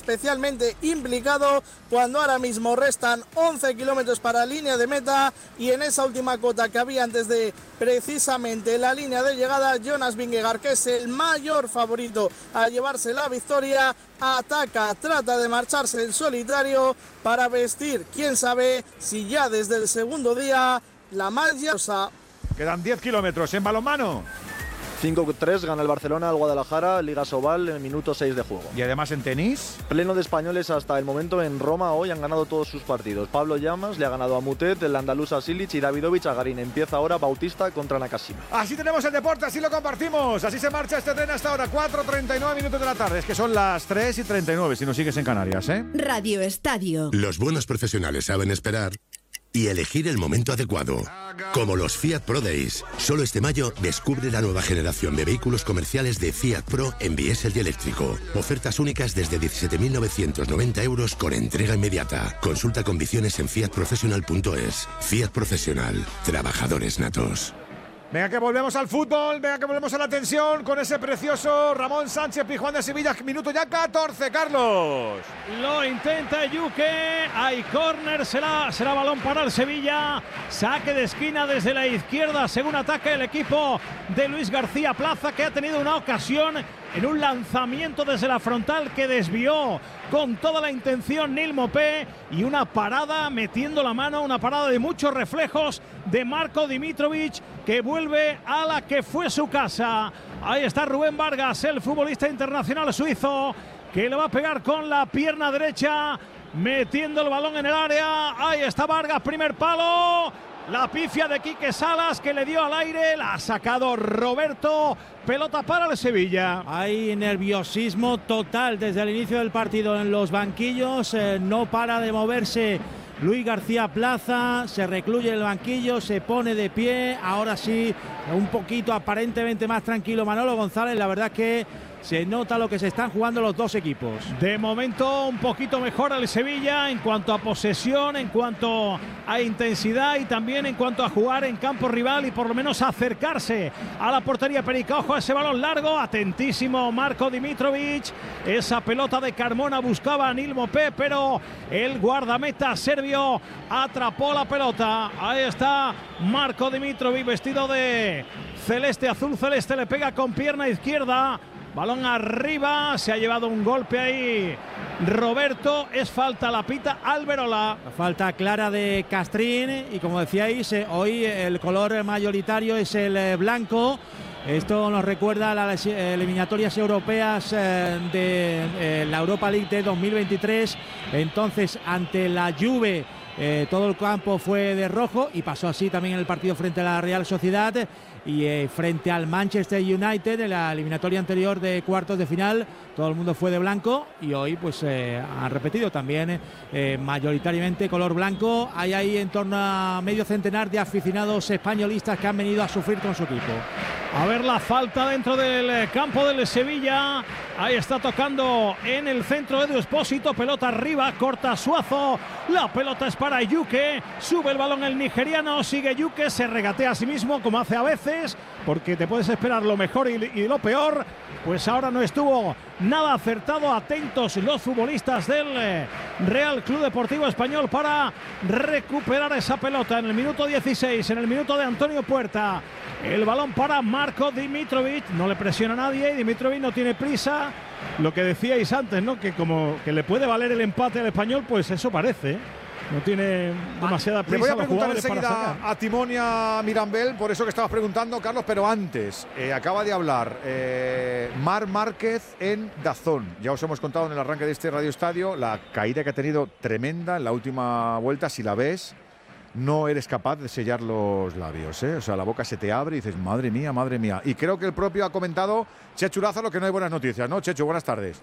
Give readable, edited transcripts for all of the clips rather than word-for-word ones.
especialmente implicado cuando ahora mismo restan 11 kilómetros para línea de meta, y en esa última cota que había antes de precisamente la línea de llegada, Jonas Vingegaard, que es el mayor favorito a llevarse la victoria, ataca, trata de marcharse en solitario para vestir, quién sabe si ya desde el segundo día, la malla rosa. Quedan 10 kilómetros en balonmano. 5-3 gana el Barcelona al Guadalajara, Liga Sobal en el minuto 6 de juego. Y además en tenis, pleno de españoles hasta el momento en Roma. Hoy han ganado todos sus partidos. Pablo Llamas le ha ganado a Mutet, el andaluz a Silic y Davidovich a Garín. Empieza ahora Bautista contra Nakashima. Así tenemos el deporte, así lo compartimos. Así se marcha este tren hasta ahora, 4:39 minutos de la tarde. Es que son las 3:39 si nos sigues en Canarias, ¿eh? Radio Estadio. Los buenos profesionales saben esperar y elegir el momento adecuado. Como los Fiat Pro Days. Solo este mayo descubre la nueva generación de vehículos comerciales de Fiat Pro en diésel y eléctrico. Ofertas únicas desde 17.990 euros con entrega inmediata. Consulta condiciones en fiatprofessional.es. Fiat Profesional. Trabajadores natos. Venga que volvemos al fútbol, venga que volvemos a la tensión con ese precioso Ramón Sánchez Pizjuán de Sevilla. Minuto ya 14, Carlos. Lo intenta Yuque, hay córner, será balón para el Sevilla. Saque de esquina desde la izquierda según ataca el equipo de Luis García Plaza, que ha tenido una ocasión en un lanzamiento desde la frontal que desvió con toda la intención Nil Mopé, y una parada metiendo la mano, una parada de muchos reflejos de Marko Dimitrovic, que vuelve a la que fue su casa. Ahí está Rubén Vargas, el futbolista internacional suizo, que le va a pegar con la pierna derecha, metiendo el balón en el área. Ahí está Vargas, primer palo. La pifia de Quique Salas, que le dio al aire, la ha sacado Roberto. Pelota para el Sevilla. Hay nerviosismo total desde el inicio del partido en los banquillos. No para de moverse Luis García Plaza, se recluye en el banquillo, se pone de pie. Ahora sí, un poquito aparentemente más tranquilo Manolo González. La verdad es que se nota lo que se están jugando los dos equipos. De momento un poquito mejor el Sevilla en cuanto a posesión, en cuanto a intensidad y también en cuanto a jugar en campo rival y por lo menos acercarse a la portería Perica. Ojo a ese balón largo, atentísimo Marko Dimitrovic. Esa pelota de Carmona buscaba a Nil Mopé, pero el guardameta serbio atrapó la pelota. Ahí está Marko Dimitrovic vestido de celeste, azul celeste, le pega con pierna izquierda. Balón arriba, se ha llevado un golpe ahí Roberto, es falta, la pita Alberola. La falta clara de Castrín y como decíais, hoy el color mayoritario es el blanco. Esto nos recuerda a las eliminatorias europeas de la Europa League de 2023. Entonces, ante la Juve, todo el campo fue de rojo y pasó así también en el partido frente a la Real Sociedad. Y frente al Manchester United en la eliminatoria anterior de cuartos de final, todo el mundo fue de blanco y hoy pues han repetido también mayoritariamente color blanco. Hay ahí en torno a medio centenar de aficionados españolistas que han venido a sufrir con su equipo. A ver la falta dentro del campo del Sevilla. Ahí está tocando en el centro Edu Espósito, pelota arriba, corta Suazo. La pelota es para Yuque, sube el balón el nigeriano, sigue Yuque, se regatea a sí mismo como hace a veces, porque te puedes esperar lo mejor y lo peor. Pues ahora no estuvo nada acertado. Atentos los futbolistas del Real Club Deportivo Español para recuperar esa pelota en el minuto 16, en el minuto de Antonio Puerta. El balón para Marko Dimitrovic, no le presiona a nadie y Dimitrovic no tiene prisa. Lo que decíais antes, ¿no? Que como que le puede valer el empate al Español, pues eso parece, ¿eh? No tiene demasiada prisa. Le voy a preguntar los enseguida a Timonia Mirambel, por eso que estabas preguntando, Carlos, pero antes, acaba de hablar Marc Márquez en DAZN. Ya os hemos contado en el arranque de este Radio Estadio la caída que ha tenido tremenda en la última vuelta. Si la ves, no eres capaz de sellar los labios, ¿eh? O sea, la boca se te abre y dices, madre mía, madre mía. Y creo que el propio ha comentado, Chechu Lázaro, que no hay buenas noticias, ¿no? Chechu, buenas tardes.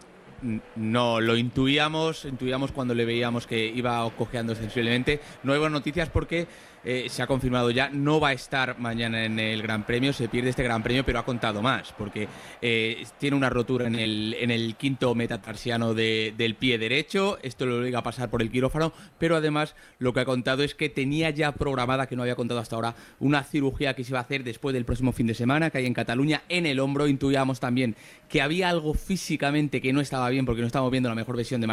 No, lo intuíamos cuando le veíamos que iba cojeando sensiblemente. No hay buenas noticias porque se ha confirmado ya, no va a estar mañana en el Gran Premio, se pierde este Gran Premio, pero ha contado más, porque tiene una rotura en el quinto metatarsiano del pie derecho, esto lo obliga a pasar por el quirófano, pero además lo que ha contado es que tenía ya programada, que no había contado hasta ahora, una cirugía que se iba a hacer después del próximo fin de semana, que hay en Cataluña, en el hombro. Intuíamos también que había algo físicamente que no estaba bien, porque no estamos viendo la mejor versión de